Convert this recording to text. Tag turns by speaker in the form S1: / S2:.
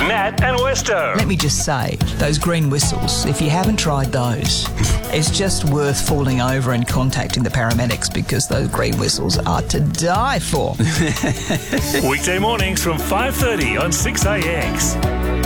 S1: Nat and Westo.
S2: Let me just say, those green whistles, if you haven't tried those, it's just worth falling over and contacting the paramedics because those green whistles are to die for.
S1: Weekday mornings from 5:30 on 6AX.